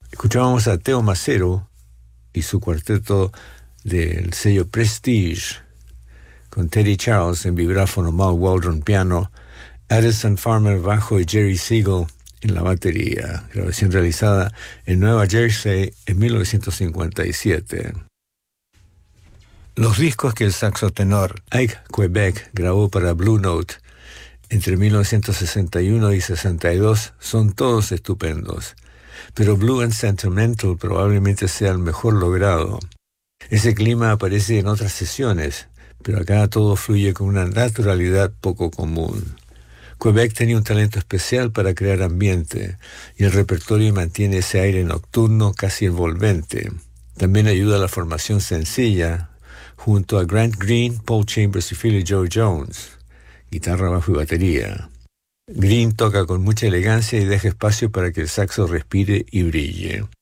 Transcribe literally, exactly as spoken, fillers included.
Escuchábamos a Teo Macero y su cuarteto del sello Prestige, con Teddy Charles en vibráfono, Mal Waldron piano, Addison Farmer bajo y Jerry Siegel en la batería. Grabación realizada en Nueva Jersey en mil novecientos cincuenta y siete. Los discos que el saxotenor Ike Quebec grabó para Blue Note entre mil novecientos sesenta y uno y sesenta y dos son todos estupendos, pero Blue and Sentimental probablemente sea el mejor logrado. Ese clima aparece en otras sesiones, pero acá todo fluye con una naturalidad poco común. Quebec tenía un talento especial para crear ambiente, y el repertorio mantiene ese aire nocturno casi envolvente. También ayuda a la formación sencilla, junto a Grant Green, Paul Chambers y Philly Joe Jones, guitarra, bajo y batería. Green toca con mucha elegancia y deja espacio para que el saxo respire y brille.